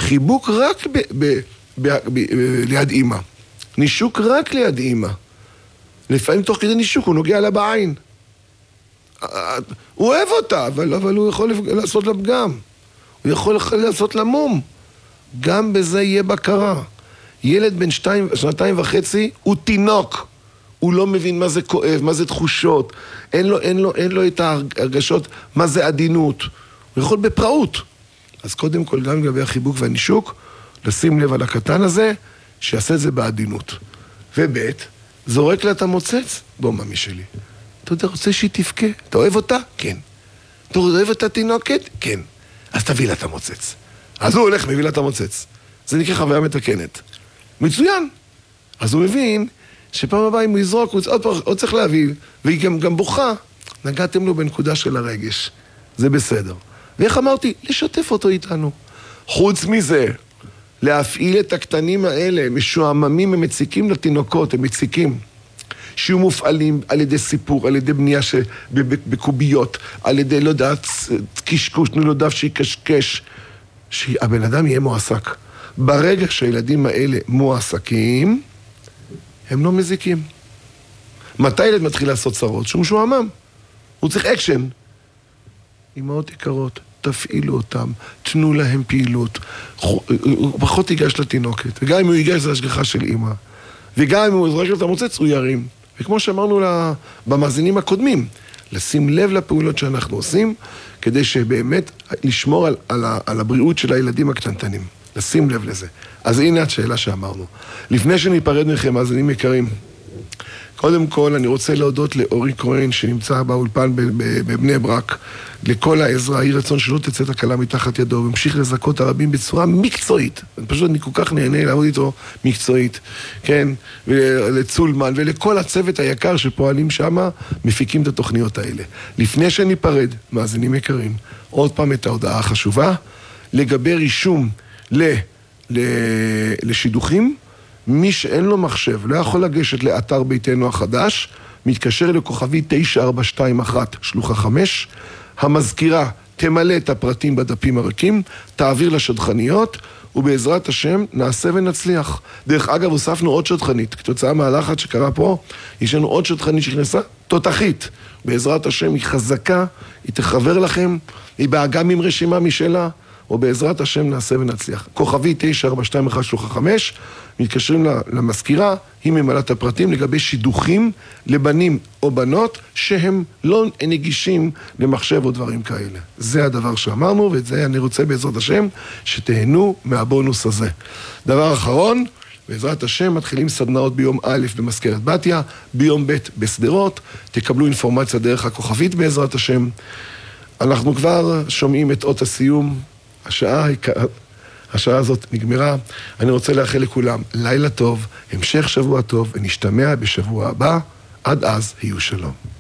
חיבוק רק ליד אמא. נישוק רק ליד אמא. לפעמים תוך כדי נישוק הוא נוגע לה בעין. הוא אוהב אותה, אבל הוא יכול לעשות לה פגם. הוא יכול לעשות לה מום. גם בזה יהיה בקרה. ילד בן 2.5 הוא תינוק. הוא לא מבין מה זה כואב, מה זה תחושות. אין לו את ההרגשות, מה זה עדינות. הוא יכול בפראות. אז קודם כל, גם לגבי החיבוק והנישוק, לשים לב על הקטן הזה, שיעשה את זה בעדינות. וב' זורק לה את המוצץ, בוא ממי שלי. אתה רוצה שהיא תפקה? אתה אוהב אותה? כן. אתה אוהב את התינוקת? כן. אז תביא לה את המוצץ. אז הוא הולך, מביא לה את המוצץ. זה נקרא חוויה מתקנת. מצוין. אז הוא מבין שפעם הבאה אם הוא יזרוק, הוא עוד צריך להביא, והיא גם בוכה. נגעתם לו בנקודה של הרגש. זה בסדר. ואיך אמרתי? לשתף אותו איתנו. חוץ מזה, להפעיל את הקטנים האלה, משועממים, הם מציקים לתינוקות, הם מציקים. שיהיו מופעלים על ידי סיפור, על ידי בנייה בקוביות, על ידי, לא יודעת, קשקוש, לא יודעת שיקשקש. שהבן אדם יהיה מועסק. ברגע שהילדים האלה מועסקים, הם לא מזיקים. מתי ילד מתחיל לעשות צרות? שהוא משועמם. הוא צריך אקשן. אמהות יקרות, תפעילו אותם, תנו להם פעילות. הוא פחות ייגש לתינוקת. וגם אם הוא ייגש זה השגחה של אמא. וגם אם הוא זורק את המוצץ, הוא ירים. וכמו שאמרנו במאזינים הקודמים, לשים לב לפעולות שאנחנו עושים, כדי שבאמת לשמור על הבריאות של הילדים הקטנטנים. לשים לב לזה. אז הנה השאלה שאמרנו. לפני שניפרד מכם, מאזינים יקרים, קודם כל אני רוצה להודות לאורי כהן שנמצא באולפן בבני ברק, לכל העזרה, היא רצון שלא תצא תקלה מתחת ידו, וממשיך לזכות הרבים בצורה מקצועית. אני כל כך נהנה לעבוד איתו מקצועית, כן? ולצולמן ולכל הצוות היקר שפועלים שם, מפיקים את התוכניות האלה. לפני שניפרד, מאזינים יקרים, עוד פעם את ההודעה החשובה, לגבי רישום לשידוכים, מי שאין לו מחשב, לא יכול לגשת לאתר ביתנו החדש, מתקשר לכוכבי 9421 שלוחה 5, המזכירה תמלא את הפרטים בדפים הריקים, תעביר לשדכניות, ובעזרת השם נעשה ונצליח. דרך אגב, הוספנו עוד שדכנית, כתוצאה מהלחץ שקרה פה, יש לנו עוד שדכנית שנכנסה, תותחית. בעזרת השם היא חזקה, היא תחבר לכם, היא באגם עם רשימה משלה, או בעזרת השם נעשה ונצליח. כוכבי 9421 שלוחה 5, מתקשרים למזכירה, היא ממלאת הפרטים לגבי שידוכים לבנים או בנות שהם לא נגישים למחשב או דברים כאלה. זה הדבר שאמרנו, ואת זה אני רוצה בעזרת השם שתהנו מהבונוס הזה. דבר אחרון, בעזרת השם מתחילים סדנאות ביום א' במזכרת בתיה, ביום ב' בסדרות, תקבלו אינפורמציה דרך הכוכבית בעזרת השם. אנחנו כבר שומעים את אות הסיום, השעה הזאת נגמרה. אני רוצה לאחל לכולם לילה טוב, המשך שבוע טוב, ונשתמע בשבוע הבא. עד אז, היו שלום.